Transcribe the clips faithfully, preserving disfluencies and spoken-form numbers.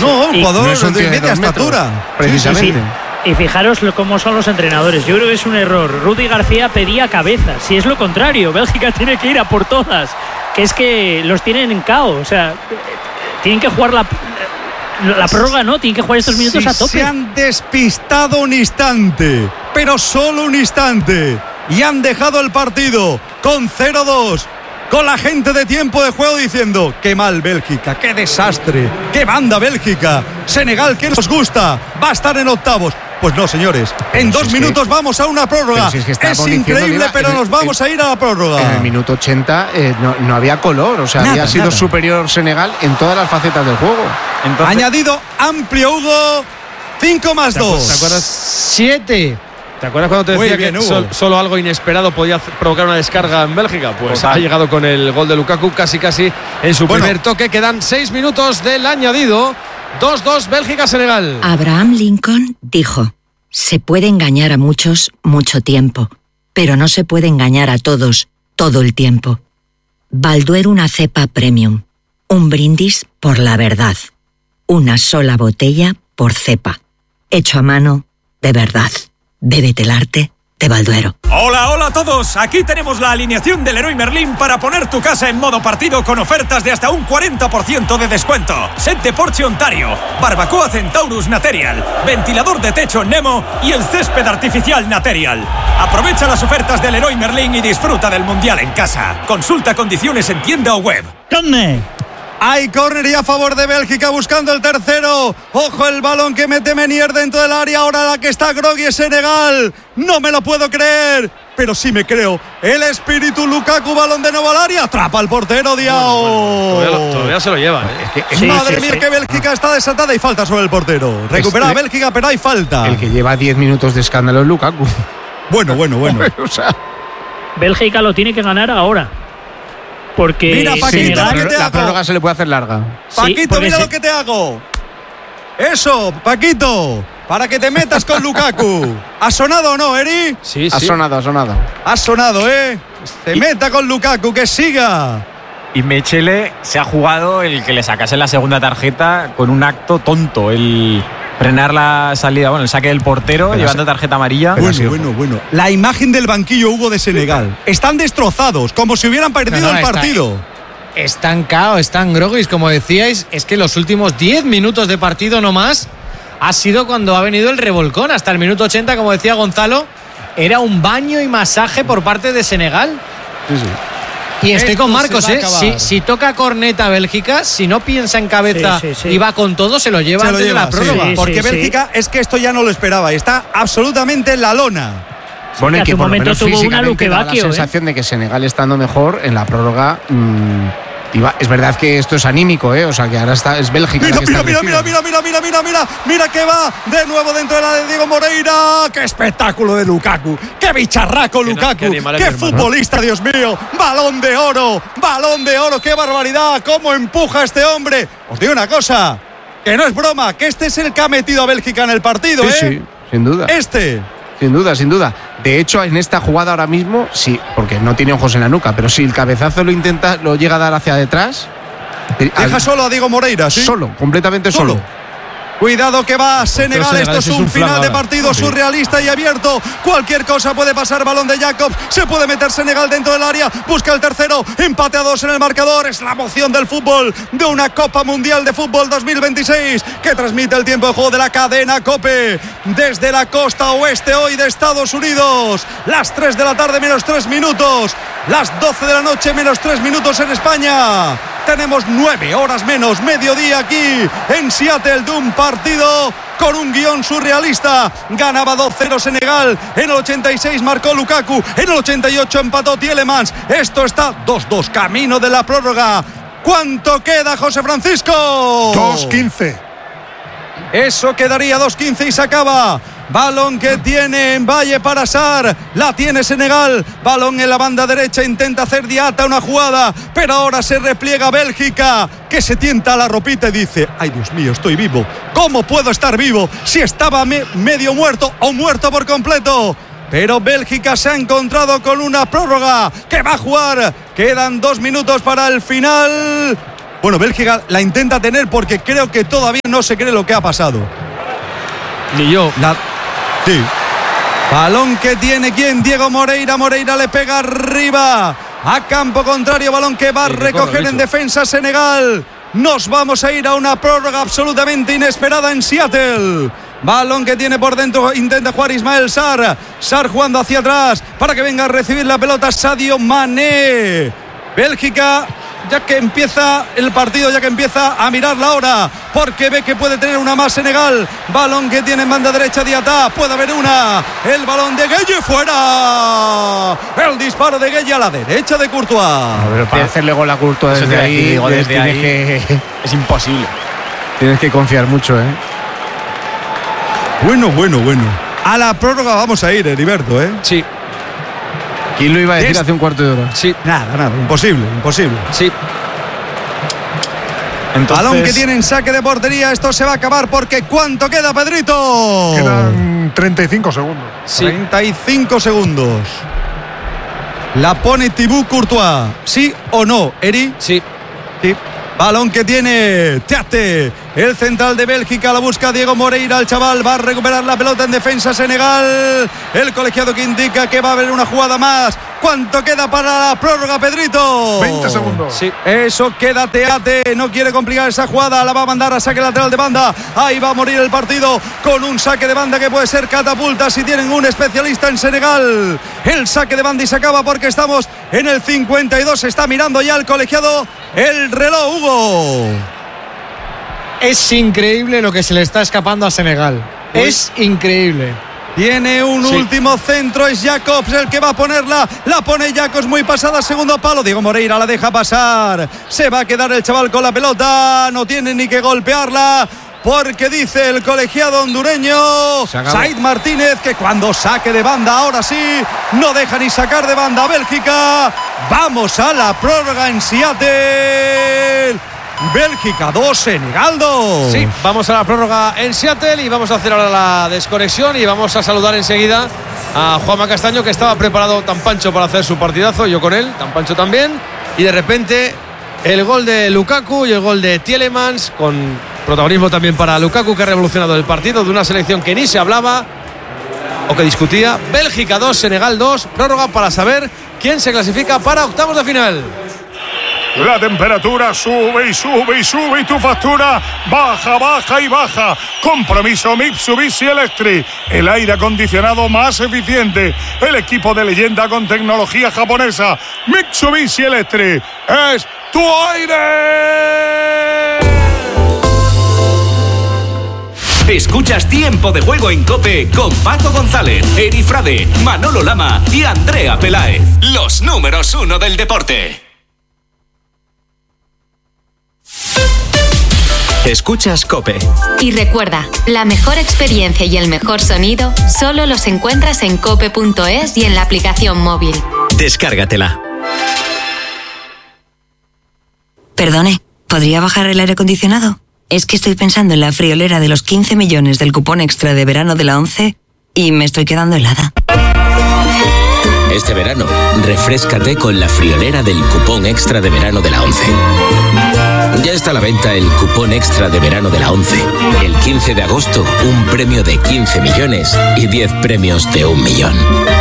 No, un jugador no de media estatura. Precisamente. Sí, sí, sí. Y fijaros cómo son los entrenadores. Yo creo que es un error. Rudy García pedía cabeza. Si es lo contrario, Bélgica tiene que ir a por todas. Que es que los tienen en caos. O sea, tienen que jugar la, la prórroga, ¿no? Tienen que jugar estos minutos si a tope. Se han despistado un instante, pero solo un instante. Y han dejado el partido con cero dos. Con la gente de tiempo de juego diciendo: qué mal Bélgica, qué desastre, qué banda Bélgica. Senegal, que nos gusta, va a estar en octavos. Pues no, señores, en pero dos si minutos que, vamos a una prórroga. Si es, que es increíble, pero el, nos vamos el, a ir a la prórroga. En el minuto ochenta eh, no, no había color, o sea, nada, había sido nada. superior Senegal en todas las facetas del juego. Entonces, añadido amplio, Hugo, cinco más dos. ¿Te acuerdas? siete. ¿Te acuerdas cuando te decía bien, que sol, solo algo inesperado podía provocar una descarga en Bélgica? Pues Total. ha llegado con el gol de Lukaku casi casi en su bueno. primer toque. Quedan seis minutos del añadido. dos dos Bélgica-Senegal. Abraham Lincoln dijo: se puede engañar a muchos mucho tiempo, pero no se puede engañar a todos todo el tiempo. Balduero, una cepa premium. Un brindis por la verdad. Una sola botella por cepa. Hecho a mano de verdad. Bébete el arte de Balduero. Hola, hola a todos. Aquí tenemos la alineación del Leroy Merlin para poner tu casa en modo partido con ofertas de hasta un cuarenta por ciento de descuento. Set de Porsche Ontario, barbacoa Centaurus Material, ventilador de techo Nemo y el césped artificial Material. Aprovecha las ofertas del Leroy Merlin y disfruta del Mundial en casa. Consulta condiciones en tienda o web. ¡Conne! Hay córner y a favor de Bélgica buscando el tercero. Ojo el balón que mete Menier dentro del área. Ahora la que está groggy es Senegal. No me lo puedo creer, pero sí me creo. El espíritu Lukaku, balón de nuevo al área. Atrapa al portero Diao. Bueno, bueno, todavía, lo, todavía se lo llevan. ¿eh? Es que, sí, madre sí, mía, sí. que Bélgica está desatada y falta sobre el portero. Recupera este, a Bélgica, pero hay falta. El que lleva diez minutos de escándalo es Lukaku. Bueno, bueno, bueno. o sea. Bélgica lo tiene que ganar ahora. Porque mira, Paquito, Senegal, lo que te la hago. prórroga se le puede hacer larga. Paquito, sí, mira se... lo que te hago. Eso, Paquito, para que te metas con Lukaku. ¿Ha sonado o no, Eri? Sí, sí. Ha sonado, ha sonado. Ha sonado, ¿eh? Se y... meta con Lukaku, que siga. Y Mechele se ha jugado el que le sacase la segunda tarjeta con un acto tonto. El frenar la salida, bueno, el saque del portero, pero llevando tarjeta amarilla. Bueno, bueno, bueno, bueno. La imagen del banquillo, Hugo, de Senegal. Están destrozados, como si hubieran perdido no, no, el partido. Está, están cao, están groguis, como decíais. Es que los últimos diez minutos de partido no más ha sido cuando ha venido el revolcón. Hasta el minuto ochenta, como decía Gonzalo, era un baño y masaje por parte de Senegal. Sí, sí. Y estoy con Marcos, ¿eh? Si, si toca corneta Bélgica, si no piensa en cabeza sí, sí, sí. y va con todo, se lo lleva se antes lo lleva, de la prórroga. Sí, porque sí, Bélgica sí. es que esto ya no lo esperaba. Está absolutamente en la lona. Pone sí, que, que por lo menos tuvo una Luquevaquio, da la sensación ¿eh? de que Senegal estando mejor en la prórroga. Mmm, iba, es verdad que esto es anímico, ¿eh? O sea, que ahora está, es Bélgica. Mira, la que mira, está mira, mira, mira, mira, mira, mira, mira, mira que va de nuevo dentro de la de Diego Moreira. ¡Qué espectáculo de Lukaku! ¡Qué bicharraco Lukaku! ¡Qué, qué, qué futbolista, Dios mío! ¡Balón de oro! ¡Balón de oro! ¡Qué barbaridad! ¡Cómo empuja este hombre! Os digo una cosa, que no es broma, que este es el que ha metido a Bélgica en el partido, sí, ¿eh? Sí, sin duda. Este. Sin duda, sin duda. De hecho, en esta jugada ahora mismo, sí, porque no tiene ojos en la nuca, pero si el cabezazo lo intenta, lo llega a dar hacia detrás. Deja al, solo a Diego Moreira, ¿sí? Solo, completamente solo. solo. Cuidado que va Senegal, Senegal esto es un, un final de partido sí. surrealista y abierto. Cualquier cosa puede pasar, balón de Jacobs, se puede meter Senegal dentro del área, busca el tercero, empate a dos en el marcador. Es la emoción del fútbol, de una Copa Mundial de Fútbol dos mil veintiséis que transmite el tiempo de juego de la cadena COPE desde la costa oeste hoy de Estados Unidos. Las tres de la tarde menos tres minutos, las doce de la noche menos tres minutos en España. Tenemos nueve horas menos mediodía aquí en Seattle de un partido con un guión surrealista. Ganaba dos cero Senegal, en el ochenta y seis marcó Lukaku, en el ochenta y ocho empató Tielemans. Esto está dos dos, camino de la prórroga. ¿Cuánto queda, José Francisco? dos quince. Eso quedaría dos quince y se acaba. Balón que tiene en Valle para Sar, la tiene Senegal, balón en la banda derecha, intenta hacer Diata una jugada, pero ahora se repliega Bélgica, que se tienta la ropita y dice: ay Dios mío, estoy vivo, ¿cómo puedo estar vivo si estaba me- medio muerto o muerto por completo? Pero Bélgica se ha encontrado con una prórroga que va a jugar, quedan dos minutos para el final. Bueno, Bélgica la intenta tener porque creo que todavía no se cree lo que ha pasado. Ni yo. La... Sí. Balón que tiene ¿quién? Diego Moreira. Moreira le pega arriba a campo contrario. Balón que va a recoger en defensa Senegal. Nos vamos a ir a una prórroga absolutamente inesperada en Seattle. Balón que tiene por dentro, intenta jugar Ismael Sarr. Sarr jugando hacia atrás para que venga a recibir la pelota Sadio Mané. Bélgica, ya que empieza el partido, ya que empieza a mirar la hora, porque ve que puede tener una más Senegal. Balón que tiene en banda derecha Diatá, puede haber una. El balón de Gueye fuera. El disparo de Gueye a la derecha de Courtois. A ver, para hacerle gol a Courtois desde ahí, digo, desde ahí que... es imposible. Tienes que confiar mucho, ¿eh? Bueno, bueno, bueno. A la prórroga vamos a ir, Heriberto, ¿eh? Sí. ¿Quién lo iba a decir hace un cuarto de hora? Sí. Nada, nada, imposible, imposible. Sí. Entonces... Balón que tiene en saque de portería. Esto se va a acabar porque ¿cuánto queda, Pedrito? Quedan treinta y cinco segundos. Sí. treinta y cinco segundos. La pone Thibaut Courtois. ¿Sí o no, Eri? Sí. Sí. Balón que tiene Teate, el central de Bélgica, la busca Diego Moreira, el chaval va a recuperar la pelota en defensa Senegal, el colegiado que indica que va a haber una jugada más. ¿Cuánto queda para la prórroga, Pedrito? veinte segundos. Sí. Eso queda Teate, no quiere complicar esa jugada, la va a mandar a saque lateral de banda, ahí va a morir el partido con un saque de banda que puede ser catapulta si tienen un especialista en Senegal. El saque de banda y se acaba porque estamos en el cincuenta y dos, está mirando ya el colegiado el reloj, Hugo. Es increíble lo que se le está escapando a Senegal. Uy. Es increíble. Tiene un sí. último centro, es Jacobs el que va a ponerla. La pone Jacobs muy pasada, segundo palo. Diego Moreira la deja pasar. Se va a quedar el chaval con la pelota. No tiene ni que golpearla, porque dice el colegiado hondureño Said Martínez que cuando saque de banda, ahora sí, no deja ni sacar de banda a Bélgica. Vamos a la prórroga en Seattle. Bélgica dos, Senegal dos. Sí, vamos a la prórroga en Seattle y vamos a hacer ahora la desconexión y vamos a saludar enseguida a Juanma Castaño, que estaba preparado tan pancho para hacer su partidazo, yo con él, tan pancho también, y de repente el gol de Lukaku y el gol de Tielemans, con protagonismo también para Lukaku, que ha revolucionado el partido de una selección que ni se hablaba o que discutía. Bélgica dos, Senegal dos, prórroga para saber quién se clasifica para octavos de final. La temperatura sube y sube y sube y tu factura baja, baja y baja. Compromiso Mitsubishi Electric, el aire acondicionado más eficiente, el equipo de leyenda con tecnología japonesa. Mitsubishi Electric es tu aire. Escuchas Tiempo de Juego en COPE con Paco González, Eri Frade, Manolo Lama y Andrea Peláez. Los números uno del deporte. Escuchas COPE. Y recuerda, la mejor experiencia y el mejor sonido solo los encuentras en cope punto es y en la aplicación móvil. Descárgatela. Perdone, ¿podría bajar el aire acondicionado? Es que estoy pensando en la friolera de los quince millones del cupón extra de verano de la ONCE y me estoy quedando helada. Este verano, refréscate con la friolera del cupón extra de verano de la ONCE. Ya está a la venta el cupón extra de verano de la ONCE. El quince de agosto, un premio de quince millones y diez premios de un millón.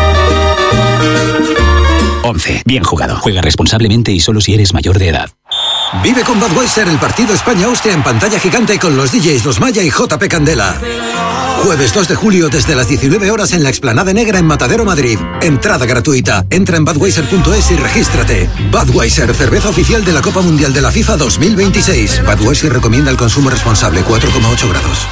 ONCE. Bien jugado. Juega responsablemente y solo si eres mayor de edad. Vive con Budweiser el partido España-Austria en pantalla gigante con los D Js Los Maya y J P Candela. Jueves dos de julio desde las diecinueve horas en la Explanada Negra en Matadero, Madrid. Entrada gratuita. Entra en budweiser punto es y regístrate. Budweiser, cerveza oficial de la Copa Mundial de la FIFA dos mil veintiséis. Budweiser recomienda el consumo responsable, cuatro coma ocho grados.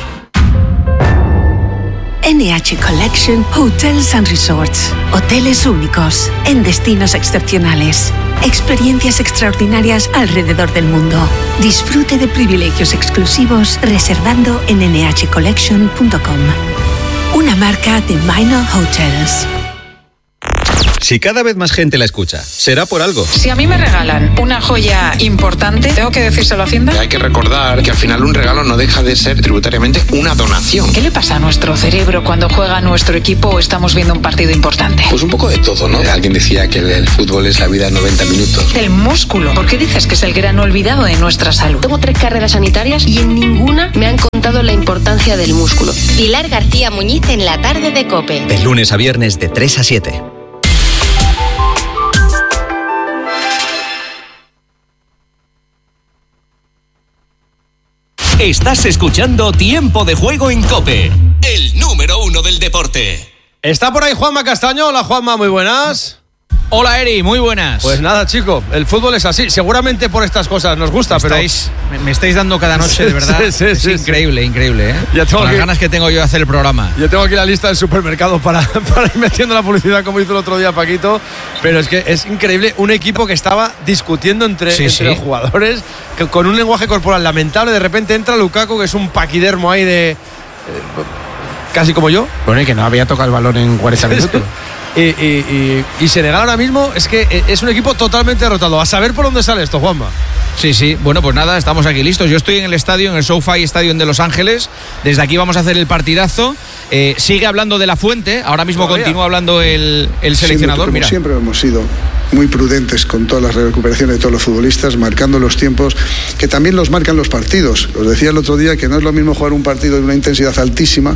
N H Collection Hotels and Resorts. Hoteles únicos, en destinos excepcionales. Experiencias extraordinarias alrededor del mundo. Disfrute de privilegios exclusivos reservando en ene hache collection punto com. Una marca de Minor Hotels. Si cada vez más gente la escucha, será por algo. Si a mí me regalan una joya importante, ¿tengo que decírselo a Hacienda? Hay que recordar que al final un regalo no deja de ser tributariamente una donación. ¿Qué le pasa a nuestro cerebro cuando juega nuestro equipo o estamos viendo un partido importante? Pues un poco de todo, ¿no? Alguien decía que el fútbol es la vida en noventa minutos. El músculo. ¿Por qué dices que es el gran olvidado de nuestra salud? Tengo tres carreras sanitarias y en ninguna me han contado la importancia del músculo. Pilar García Muñiz en la tarde de COPE. De lunes a viernes de tres a siete. Estás escuchando Tiempo de Juego en COPE, el número uno del deporte. Está por ahí Juanma Castaño. Hola Juanma, muy buenas. Hola Eri, muy buenas. Pues nada, chico, el fútbol es así. Seguramente por estas cosas nos gusta, me pero... Estáis, me, me estáis dando cada noche, de verdad. Sí, sí, es sí, increíble, sí. increíble, ¿eh? Ya tengo Con las que... ganas que tengo yo de hacer el programa. Yo tengo aquí la lista del supermercado para, para ir metiendo la publicidad como hizo el otro día Paquito. Pero es que es increíble un equipo que estaba discutiendo entre, sí, entre sí. los jugadores, que con un lenguaje corporal lamentable. De repente entra Lukaku, que es un paquidermo ahí de... Eh, casi como yo. Bueno, y que no había tocado el balón en cuarenta minutos. Y, y, y, y Senegal ahora mismo es que es un equipo totalmente derrotado. A saber por dónde sale esto, Juanma. Sí, sí, bueno, pues nada, estamos aquí listos. Yo estoy en el estadio, en el SoFi Stadium de Los Ángeles. Desde aquí vamos a hacer el partidazo. Eh, sigue hablando de la Fuente, ahora mismo Todavía. continúa hablando el, el seleccionador. Siempre, como Mira. siempre hemos sido muy prudentes con todas las recuperaciones de todos los futbolistas, marcando los tiempos que también los marcan los partidos. Os decía el otro día que no es lo mismo jugar un partido de una intensidad altísima.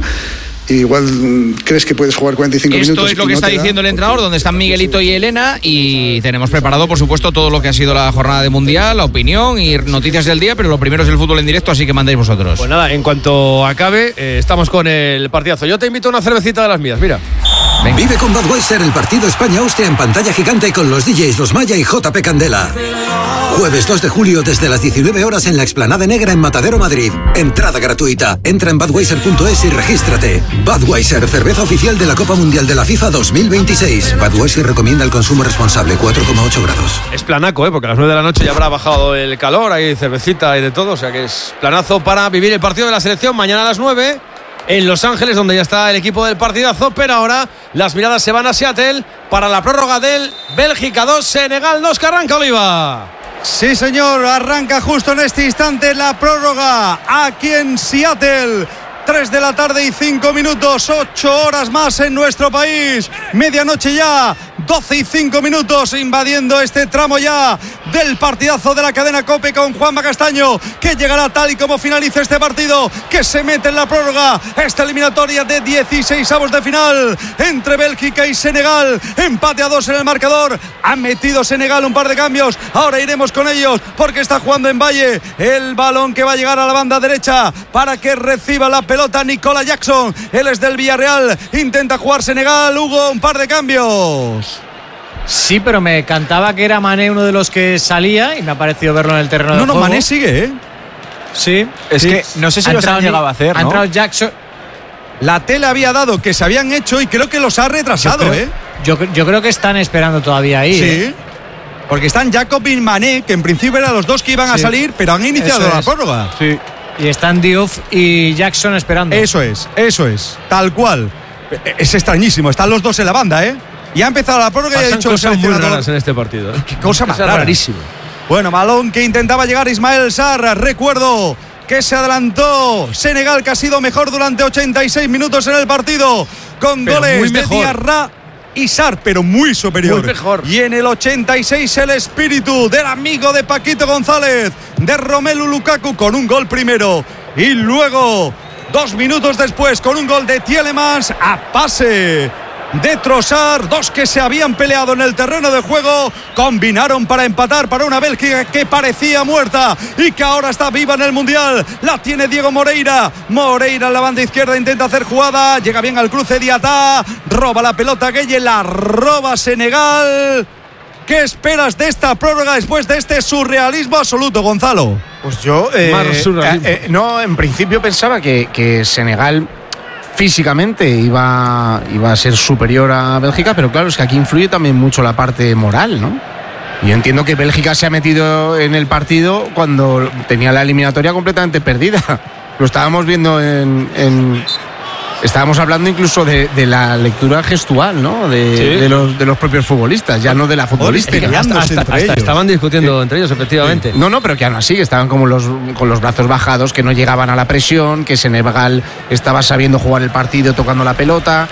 Igual crees que puedes jugar cuarenta y cinco Esto minutos. Esto es lo que no está diciendo el entrenador, donde están Miguelito y Elena, y tenemos preparado, por supuesto, todo lo que ha sido la jornada de Mundial, la opinión y noticias del día, pero lo primero es el fútbol en directo, así que mandéis vosotros. Pues nada, en cuanto acabe, eh, estamos con el partidazo. Yo te invito a una cervecita de las mías, mira. Venga. Vive con Budweiser el partido España-Austria en pantalla gigante con los D Js Los Maya y J P Candela. Jueves dos de julio desde las diecinueve horas en la Explanada Negra en Matadero, Madrid. Entrada gratuita. Entra en budweiser punto es y regístrate. Budweiser, cerveza oficial de la Copa Mundial de la FIFA dos mil veintiséis. Budweiser recomienda el consumo responsable, cuatro coma ocho grados. Es planaco, ¿eh? Porque a las nueve de la noche ya habrá bajado el calor, hay cervecita y de todo, o sea que es planazo para vivir el partido de la selección mañana a las nueve en Los Ángeles, donde ya está el equipo del partidazo, pero ahora las miradas se van a Seattle para la prórroga del Bélgica dos, Senegal dos, que arranca Oliva. Sí, señor, arranca justo en este instante la prórroga aquí en Seattle. tres de la tarde y cinco minutos, ocho horas más en nuestro país. Medianoche ya, doce y cinco minutos, invadiendo este tramo ya del partidazo de la cadena COPE con Juanma Castaño, que llegará tal y como finaliza este partido, que se mete en la prórroga, esta eliminatoria de dieciséis avos de final entre Bélgica y Senegal. Empate a dos en el marcador. Ha metido Senegal un par de cambios. Ahora iremos con ellos porque está jugando en Valle. El balón que va a llegar a la banda derecha para que reciba la pelota Nicola Jackson. Él es del Villarreal. Intenta jugar Senegal. Hugo, un par de cambios. Sí, pero me cantaba que era Mané uno de los que salía y me ha parecido verlo en el terreno no, de no, juego. No, no, Mané sigue, ¿eh? Sí. Es sí. que no sé si ha los han llegado a hacer, ¿no? Ha entrado Jackson. La tele había dado que se habían hecho y creo que los ha retrasado, yo creo, ¿eh? Yo, yo creo que están esperando todavía ahí. Sí. ¿eh? Porque están Jacob y Mané, que en principio eran los dos que iban sí. a salir, pero han iniciado Eso la es. prórroga. Sí. Y están Diouf y Jackson esperando. Eso es, eso es, tal cual. Es extrañísimo, están los dos en la banda, ¿eh? Y ha empezado la prórroga y ha dicho cosas muy raras en este partido. ¿eh? Qué cosa más rara. rarísimo. Bueno, balón que intentaba llegar Ismael Sarr. Recuerdo que se adelantó Senegal, que ha sido mejor durante ochenta y seis minutos en el partido, con pero goles muy de Diarra y Sarr, pero muy superior. Muy mejor. Y en el ochenta y seis el espíritu del amigo de Paquito González, de Romelu Lukaku, con un gol primero. Y luego, dos minutos después, con un gol de Tielemans a pase de Trossard. Dos que se habían peleado en el terreno de juego, combinaron para empatar para una Bélgica que parecía muerta y que ahora está viva en el Mundial. La tiene Diego Moreira. Moreira en la banda izquierda intenta hacer jugada, llega bien al cruce Diatá, roba la pelota Gueye, la roba Senegal. ¿Qué esperas de esta prórroga después de este surrealismo absoluto, Gonzalo? Pues yo eh, eh, eh, no, en principio pensaba que, que Senegal físicamente iba, iba a ser superior a Bélgica, pero claro, es que aquí influye también mucho la parte moral, ¿no? Yo entiendo que Bélgica se ha metido en el partido cuando tenía la eliminatoria completamente perdida. Lo estábamos viendo en, en, estábamos hablando incluso de, de la lectura gestual, ¿no? De, sí. de, los, de los propios futbolistas, ya no de la futbolística. Hasta, hasta, hasta estaban discutiendo sí. entre ellos, efectivamente. Sí. No, no, pero que aún así estaban como los, con los brazos bajados, que no llegaban a la presión, que Senegal estaba sabiendo jugar el partido, tocando la pelota,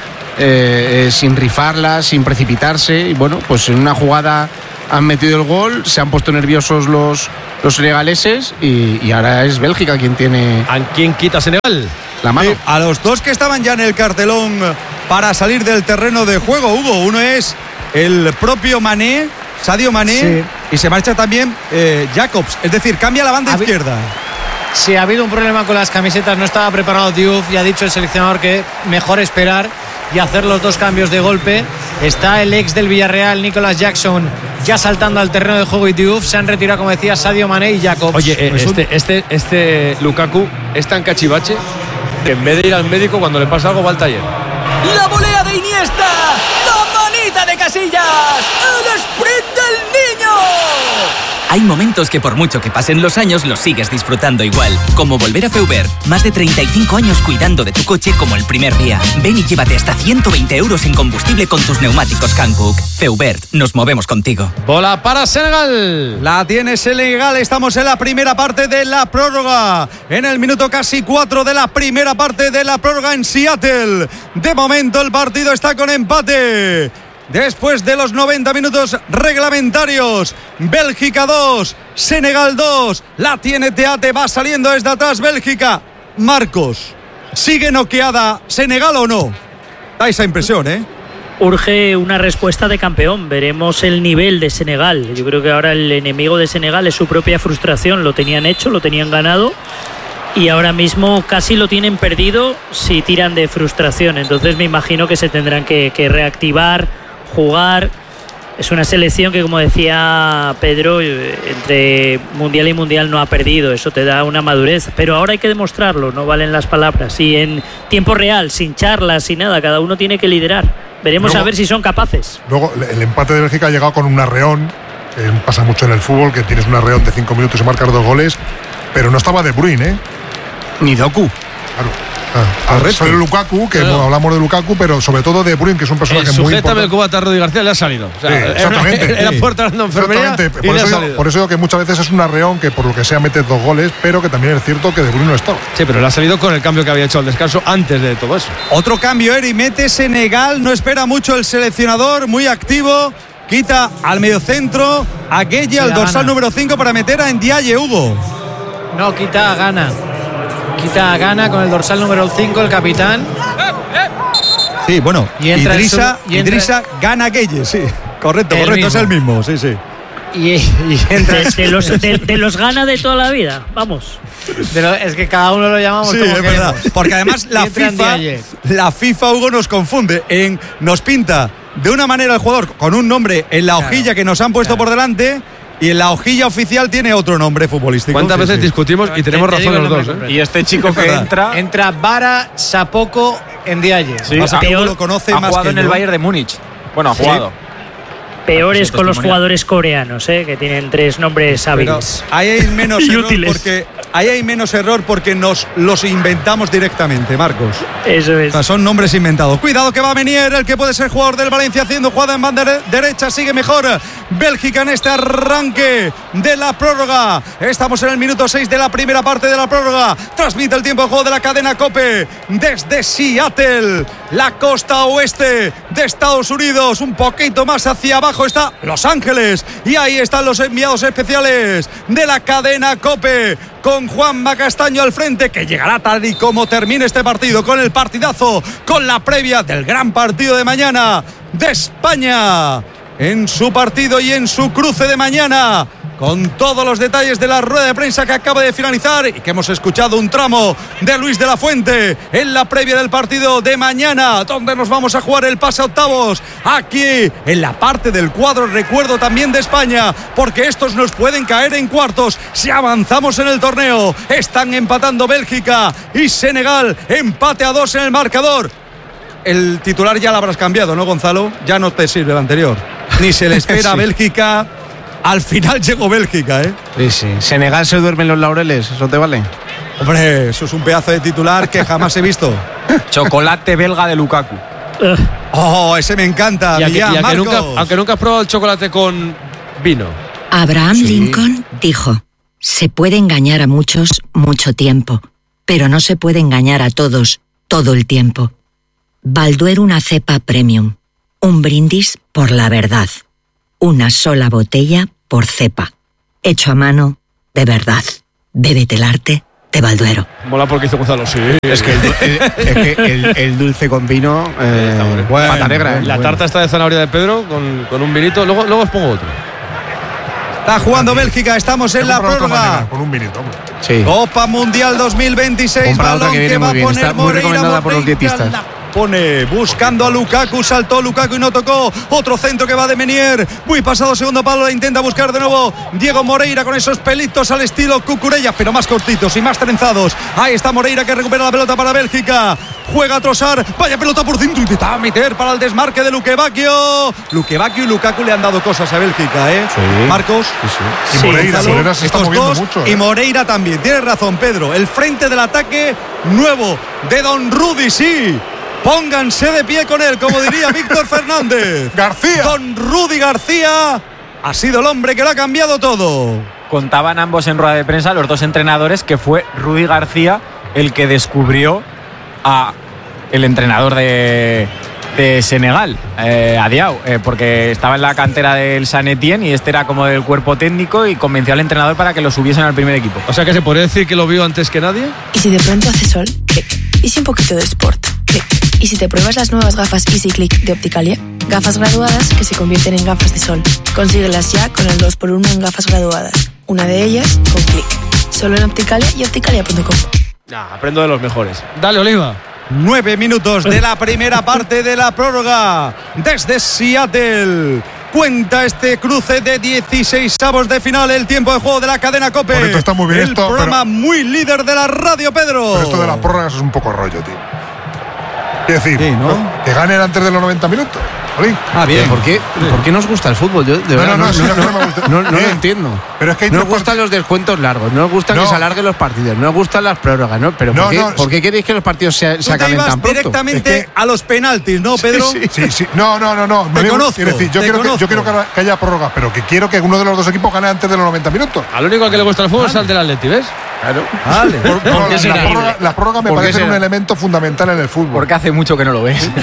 eh, eh, sin rifarla, sin precipitarse. Y bueno, pues en una jugada han metido el gol, se han puesto nerviosos los, los senegaleses y, y ahora es Bélgica quien tiene... ¿A quién quita Senegal? La mano. Sí, a los dos que estaban ya en el cartelón para salir del terreno de juego, Hugo. Uno es el propio Mané, Sadio Mané, sí. y se marcha también eh, Jacobs. Es decir, cambia la banda ha izquierda. Sí, ha habido un problema con las camisetas, no estaba preparado Diouf y ha dicho el seleccionador que mejor esperar y hacer los dos cambios de golpe. Está el ex del Villarreal, Nicolas Jackson, ya saltando al terreno de juego y Diouf. Se han retirado, como decía, Sadio Mané y Jacobs. Oye, eh, este, este, este Lukaku es tan cachivache que en vez de ir al médico cuando le pasa algo va al taller. La volea de Iniesta, la manita de Casillas, el sprint del niño. Hay momentos que por mucho que pasen los años los sigues disfrutando igual, como volver a Feubert. Más de treinta y cinco años cuidando de tu coche como el primer día. Ven y llévate hasta ciento veinte euros en combustible con tus neumáticos Hankook. Feubert, nos movemos contigo. Bola para Senegal. La tiene Senegal, estamos en la primera parte de la prórroga. En el minuto casi cuatro de la primera parte de la prórroga en Seattle. De momento el partido está con empate. Después de los noventa minutos reglamentarios, Bélgica dos, Senegal dos, la tiene Teate, va saliendo desde atrás Bélgica. Marcos, ¿sigue noqueada Senegal o no? Da esa impresión, ¿eh? Urge una respuesta de campeón, veremos el nivel de Senegal. Yo creo que ahora el enemigo de Senegal es su propia frustración, lo tenían hecho, lo tenían ganado y ahora mismo casi lo tienen perdido si tiran de frustración. Entonces me imagino que se tendrán que, que reactivar, jugar. Es una selección que, como decía Pedro, entre mundial y mundial no ha perdido, eso te da una madurez, pero ahora hay que demostrarlo, no valen las palabras, y en tiempo real, sin charlas, sin nada, cada uno tiene que liderar. Veremos luego, a ver si son capaces. Luego el empate de Bélgica ha llegado con un arreón, que pasa mucho en el fútbol, que tienes un arreón de cinco minutos y marcas dos goles, pero no estaba De Bruyne, ¿eh? Ni Doku. Claro. Ah, sale Lukaku, que claro. no hablamos de Lukaku, pero sobre todo de Bruyne, que es un personaje el muy importante. El cubata a Rudy García le ha salido. O sea, sí, exactamente. Era puerta de enfermería por, eso digo, por eso digo que muchas veces es un arreón que por lo que sea mete dos goles, pero que también es cierto que De Bruyne no estaba. Sí, pero le ha salido con el cambio que había hecho al descanso antes de todo eso. Otro cambio, Eri, mete Senegal, no espera mucho el seleccionador, muy activo. Quita al mediocentro a Gueye, al dorsal número cinco, para meter a Ndiaye, Hugo. No, quita a Ghana. Quita a Ghana con el dorsal número cinco, el capitán. Sí, bueno, y entra Idrissa, y entra... Idrissa Gana Gueye, sí. Correcto, el correcto, mismo. es el mismo, sí, sí. Y, y entra... de, de, los, de, de los Gana de toda la vida, vamos. Pero es que cada uno lo llamamos sí, como es verdad. Porque además la FIFA, la FIFA, Hugo, nos confunde. En, nos pinta de una manera el jugador con un nombre en la hojilla claro, que nos han puesto claro. por delante. Y en la hojilla oficial tiene otro nombre futbolístico. ¿Cuántas sí, veces sí. discutimos y tenemos te, te razón los dos? ¿eh? Y este chico que entra... Entra Bara Sapoko Ndiaye. Sí, Pasa que uno lo conoce ha más jugado que en yo. el Bayern de Múnich. Bueno, ha jugado. Sí. Peores con los jugadores coreanos, ¿eh? Que tienen tres nombres hábiles. Ahí hay menos error porque ahí hay menos error porque nos los inventamos directamente, Marcos. Eso es. O sea, son nombres inventados. Cuidado que va a venir el que puede ser jugador del Valencia haciendo jugada en banda derecha. Sigue mejor Bélgica en este arranque de la prórroga. Estamos en el minuto seis de la primera parte de la prórroga. Transmite el tiempo de juego de la cadena COPE desde Seattle, la costa oeste de Estados Unidos. Un poquito más hacia abajo está Los Ángeles y ahí están los enviados especiales de la cadena COPE con Juanma Castaño al frente, que llegará tal y como termine este partido, con el partidazo, con la previa del gran partido de mañana de España en su partido y en su cruce de mañana, con todos los detalles de la rueda de prensa que acaba de finalizar y que hemos escuchado un tramo de Luis de la Fuente en la previa del partido de mañana, donde nos vamos a jugar el pase a octavos, aquí en la parte del cuadro, recuerdo, también de España, porque estos nos pueden caer en cuartos si avanzamos en el torneo. Están empatando Bélgica y Senegal, empate a dos en el marcador. El titular ya lo habrás cambiado, ¿no, Gonzalo? Ya no te sirve el anterior. Ni se le espera sí. a Bélgica. Al final llegó Bélgica, ¿eh? Sí, sí. Senegal se duerme en los laureles, ¿eso te vale? Hombre, eso es un pedazo de titular que jamás he visto. Chocolate belga de Lukaku. Oh, ese me encanta. Y a que, Millán, y a que nunca, Marcos. aunque nunca has probado el chocolate con vino. Abraham Sí. Lincoln dijo, se puede engañar a muchos mucho tiempo, pero no se puede engañar a todos todo el tiempo. Balduer una cepa premium, un brindis por la verdad, una sola botella por cepa, hecho a mano de verdad. Bébete el arte de Balduero. Mola porque hizo Gonzalo, sí. Es que el, el- es que el, el dulce con vino, eh, Bueno, pata negra. ¿eh? La Bueno. tarta está de zanahoria de Pedro con, con un vinito. Luego, luego os pongo otro. Está jugando Bélgica, estamos en la prórroga. Con un minuto, hombre. Sí. Copa Mundial dos mil veintiséis. Compra otra Balón que viene que va muy a bien. poner Está muy Moreira. recomendada por los Moreira dietistas. la Pone buscando a Lukaku, saltó Lukaku y no tocó. Otro centro que va de Menier. Muy pasado segundo palo, la intenta buscar de nuevo Diego Moreira con esos pelitos al estilo Cucurella, pero más cortitos y más trenzados. Ahí está Moreira que recupera la pelota para Bélgica. Juega a Trossard, vaya pelota por dentro, intentaba meter para el desmarque de Luque Bacchio. Luque Bacchio y Lukaku le han dado cosas a Bélgica, ¿eh? Sí. Marcos. Y Sí, Moreira, Gonzalo, Moreira se está estos moviendo dos, mucho. y ¿eh? Moreira también. Tienes razón, Pedro. El frente del ataque nuevo de Don Rudy, sí. Pónganse de pie con él, como diría Víctor Fernández. García. Don Rudy García ha sido el hombre que lo ha cambiado todo. Contaban ambos en rueda de prensa, los dos entrenadores, que fue Rudy García el que descubrió a el entrenador de, de Senegal, eh, a Diao, eh, porque estaba en la cantera del San Etienne y este era como del cuerpo técnico y convenció al entrenador para que lo subiesen al primer equipo. O sea que se podría decir que lo vio antes que nadie. Y si de pronto hace sol, clic. Y si un poquito de sport, clic. Y si te pruebas las nuevas gafas Easy Click de Opticalia, gafas graduadas que se convierten en gafas de sol. Consíguelas ya con el dos por uno en gafas graduadas. Una de ellas con clic. Solo en Opticalia y opticalia punto com. Nah, aprendo de los mejores. Dale, Oliva. Nueve minutos de la primera parte de la prórroga. Desde Seattle. Cuenta este cruce de dieciséis avos de final, el tiempo de juego de la cadena COPE. Bonito, está muy bien el esto, programa pero- muy líder de la radio, Pedro. Pero esto de las prórrogas es un poco rollo, tío. Es decir, Sí, ¿no? que ganen antes de los noventa minutos. Jolín. Ah, bien. ¿Por qué, ¿Por qué nos gusta el fútbol? Yo de No, verdad no, no, no, sí, no, no, no, no me gusta. no- no lo Eh, entiendo. pero es que hay no nos tres gustan los descuentos largos, no nos gustan No. que se alarguen los partidos, no nos gustan las prórrogas, ¿no? Pero No, ¿por, qué, no, ¿por qué queréis que los partidos se, Tú se te acaben ibas tan pronto? directamente Es que- a los penaltis, ¿no, Pedro? Sí, sí, sí. No, no, no, no. Te Me- conozco, quiero decir, yo te quiero, que, conozco. yo quiero que que haya prórrogas, pero que quiero que uno de los dos equipos gane antes de los noventa minutos. Al único al que le gusta el fútbol es al del Atleti, ¿ves? Claro. Vale. Por- no, qué la, será? la prórroga, la prórroga me ¿Por qué parece será? un elemento fundamental en el fútbol. Porque hace mucho que no lo ves.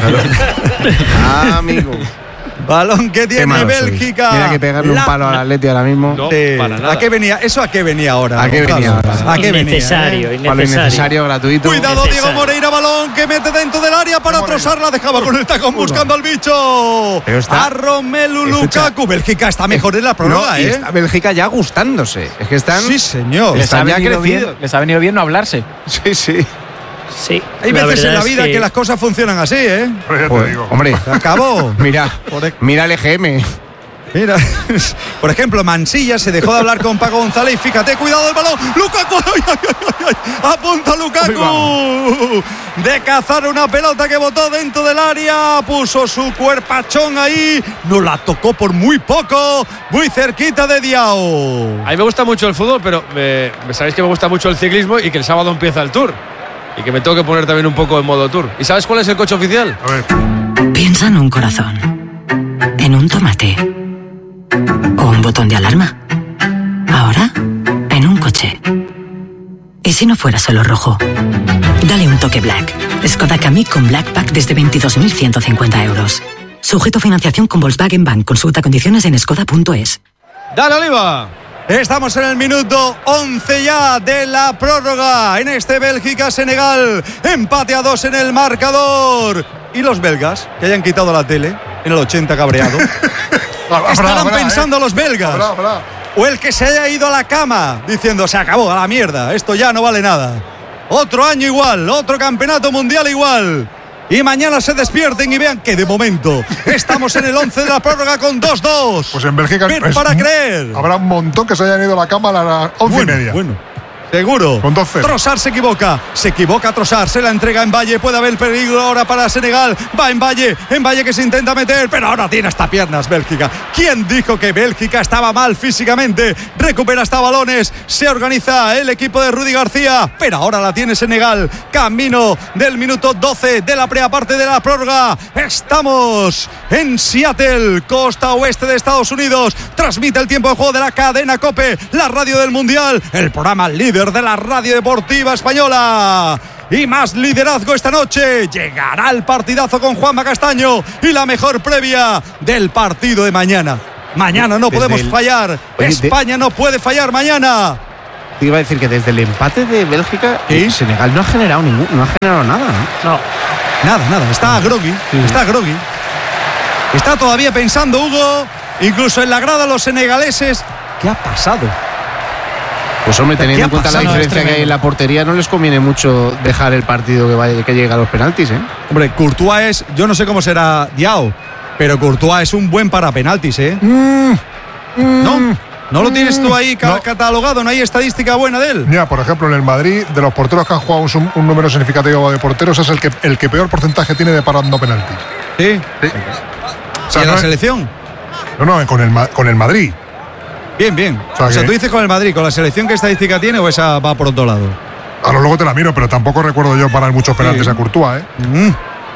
Ah, amigo. Balón que Qué tiene malo sois. Bélgica. Mira que pegarle La- un palo al Atleti ahora mismo. No, Eh, para nada. ¿A qué venía? ¿Eso a qué venía ahora? ¿A qué Gonzalo? venía ahora? ¿A qué venía? Innecesario, eh? Palo innecesario. innecesario, gratuito. Cuidado, Diego Necesario. Moreira, balón que mete dentro del área para trozar, la dejaba con el tacón buscando al bicho. Pero está- A Romelu Escucha. Lukaku. Bélgica está mejor en la prórroga, No, y ¿eh? está Bélgica ya gustándose. Es que están. Sí, señor. Les ha, Están ya venido bien, creciendo. les ha venido bien no hablarse. Sí, sí. Sí, Hay la veces en verdad la es vida que... las cosas funcionan así, ¿eh? Pero ya te Joder, digo. hombre, Se acabó. mira, Por e- mira el E G M. Mira, por ejemplo, Mansilla se dejó de hablar con Paco González y fíjate, cuidado el balón, Lukaku, ¡ay, ay, ay, ay! Apunta Lukaku de cazar una pelota que botó dentro del área, puso su cuerpachón ahí, no la tocó por muy poco, muy cerquita de Diao. A mí me gusta mucho el fútbol, pero me, sabéis que me gusta mucho el ciclismo y que el sábado empieza el Tour. Y que me tengo que poner también un poco en modo Tour. ¿Y sabes cuál es el coche oficial? A ver. Piensa en un corazón, en un tomate o un botón de alarma. Ahora, en un coche. ¿Y si no fuera solo rojo? Dale un toque Black. Skoda Kamiq con Black Pack desde veintidós mil ciento cincuenta euros. Sujeto a financiación con Volkswagen Bank. Consulta condiciones en skoda punto es. ¡Dale, Oliva! Estamos en el minuto once ya de la prórroga en este Bélgica-Senegal. Empate a dos en el marcador. Y los belgas, que hayan quitado la tele en el ochenta cabreado. Habrá, Estarán habrá, pensando eh. los belgas. Habrá, habrá. O el que se haya ido a la cama diciendo se acabó, a la mierda, esto ya no vale nada. Otro año igual, otro campeonato mundial igual. Y mañana se despierten y vean que de momento estamos en el once de la prórroga con dos dos. Pues en Bélgica Ver es para mu- creer. habrá un montón que se hayan ido a la cama a las once Bueno, y media. bueno. Seguro. Con dos cero. Trossard se equivoca. Se equivoca Trossard. Se la entrega en Valle. Puede haber peligro ahora para Senegal. Va en Valle. En Valle que se intenta meter. Pero ahora tiene hasta piernas Bélgica. ¿Quién dijo que Bélgica estaba mal físicamente? Recupera hasta balones. Se organiza el equipo de Rudy García. Pero ahora la tiene Senegal. Camino del minuto doce de la primera parte de la prórroga. Estamos en Seattle, costa oeste de Estados Unidos. Transmite el tiempo de juego de la cadena COPE, la radio del Mundial, el programa líder de la radio deportiva española. Y más liderazgo esta noche. Llegará el partidazo con Juanma Castaño y la mejor previa del partido de mañana. Mañana no Desde podemos el... fallar. Oye, España de... no puede fallar mañana. Te iba a decir que desde el empate de Bélgica, ¿Sí? Senegal no ha generado ningún, no ha generado nada, ¿no? No. Nada, nada. Está groggy. Sí. Está groggy. Está todavía pensando Hugo, incluso en la grada los senegaleses. ¿Qué ha pasado? Pues hombre, teniendo en cuenta la diferencia que hay en la portería, no les conviene mucho dejar el partido que, vaya, que llegue a los penaltis, ¿eh? Hombre, Courtois es, yo no sé cómo será Diao, pero Courtois es un buen para penaltis, ¿eh? Mm, mm, ¿No? ¿No lo tienes tú ahí no. catalogado? ¿No hay estadística buena de él? Mira, por ejemplo, en el Madrid, de los porteros que han jugado un, un número significativo de porteros, es el que, el que peor porcentaje tiene de parando penaltis. ¿Sí? Sí. O sea, ¿y en no la es... selección? No, no, con el, con el Madrid. Bien, bien. O sea, o sea tú dices con el Madrid, ¿con la selección qué estadística tiene o esa va por otro lado? Ahora luego te la miro, pero tampoco recuerdo yo parar muchos penaltis sí. a Courtois, ¿eh? Mm.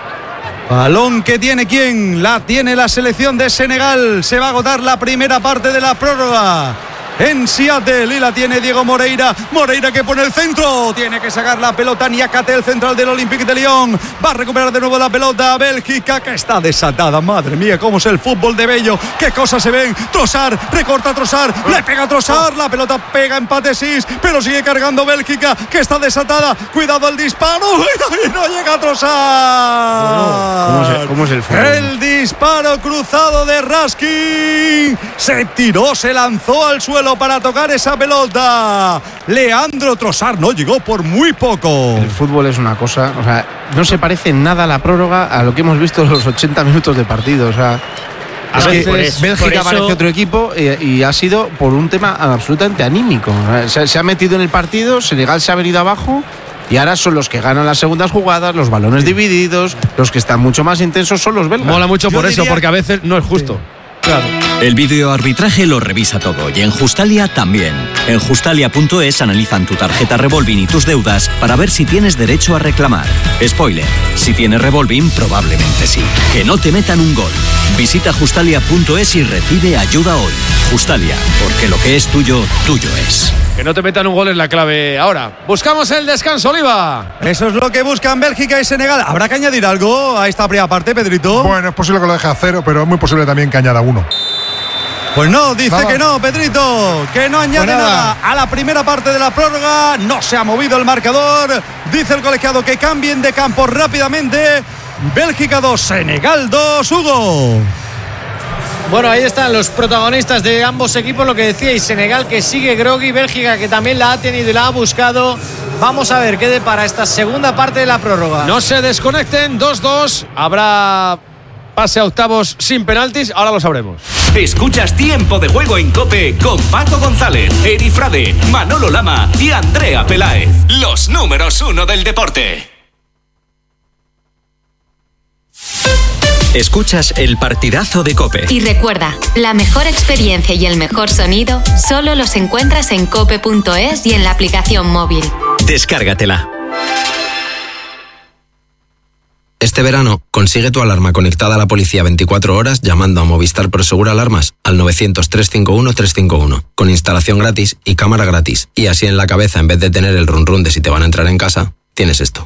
Balón que tiene quién, la tiene la selección de Senegal. Se va a agotar la primera parte de la prórroga en Seattle y la tiene Diego Moreira. Moreira que pone el centro, tiene que sacar la pelota Niakate, el central del Olympique de Lyon. Va a recuperar de nuevo la pelota Bélgica, que está desatada. Madre mía, cómo es el fútbol de Bello, qué cosas se ven. Trossard, recorta Trossard, le pega a Trossard, la pelota pega empate seis, pero sigue cargando Bélgica, que está desatada. Cuidado el disparo y no llega Trossard. No, ¿cómo, es, ¿Cómo es el fútbol? El disparo cruzado de Raskin, se tiró, se lanzó al suelo para tocar esa pelota. Leandro Trossard no llegó por muy poco. El fútbol es una cosa, o sea, no se parece en nada la prórroga a lo que hemos visto en los ochenta minutos de partido, o sea, a es veces que eso, Bélgica parece otro equipo y, y ha sido por un tema absolutamente anímico. Se, se ha metido en el partido, Senegal se ha venido abajo y ahora son los que ganan las segundas jugadas, los balones divididos, los que están mucho más intensos son los belgas. Mola mucho Yo por diría... eso, porque a veces no es justo. Sí. Claro. El videoarbitraje lo revisa todo y en Justalia también. En Justalia punto es analizan tu tarjeta Revolving y tus deudas para ver si tienes derecho a reclamar. Spoiler, si tienes Revolving probablemente sí. Que no te metan un gol. Visita Justalia punto es y recibe ayuda hoy. Justalia, porque lo que es tuyo, tuyo es. Que no te metan un gol es la clave ahora. Buscamos el descanso, Oliva. Eso es lo que buscan Bélgica y Senegal. ¿Habrá que añadir algo a esta primera parte, Pedrito? Bueno, es posible que lo deje a cero, pero es muy posible también que añada uno. Pues no, dice nada. que no, Pedrito, que no añade pues nada. nada a la primera parte de la prórroga. No se ha movido el marcador. Dice el colegiado que cambien de campo rápidamente. Bélgica dos, Senegal dos, Hugo. Bueno, ahí están los protagonistas de ambos equipos, lo que decíais, Senegal que sigue groggy, Bélgica que también la ha tenido y la ha buscado. Vamos a ver qué depara esta segunda parte de la prórroga. No se desconecten, dos dos, habrá pase a octavos sin penaltis, ahora lo sabremos. Escuchas Tiempo de Juego en COPE con Paco González, Eri Frade, Manolo Lama y Andrea Peláez. Los números uno del deporte. Escuchas el partidazo de COPE. Y recuerda, la mejor experiencia y el mejor sonido solo los encuentras en cope punto es y en la aplicación móvil. Descárgatela. Este verano, consigue tu alarma conectada a la policía veinticuatro horas llamando a Movistar Prosegur Alarmas al novecientos, trescientos cincuenta y uno, trescientos cincuenta y uno, con instalación gratis y cámara gratis. Y así en la cabeza, en vez de tener el run run de si te van a entrar en casa, tienes esto.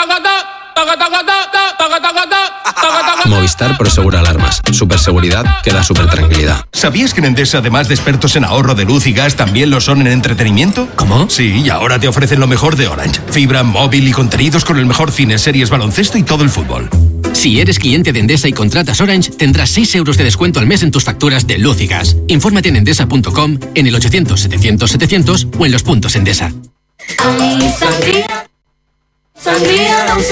Movistar Prosegur Alarmas. Superseguridad que da super tranquilidad. ¿Sabías que en Endesa, además de expertos en ahorro de luz y gas, también lo son en entretenimiento? ¿Cómo? Sí, y ahora te ofrecen lo mejor de Orange. Fibra, móvil y contenidos con el mejor cine, series, baloncesto y todo el fútbol. Si eres cliente de Endesa y contratas Orange, tendrás seis euros de descuento al mes en tus facturas de luz y gas. Infórmate en endesa punto com, en el ochocientos, setecientos, setecientos o en los puntos Endesa. Sangría, sangría,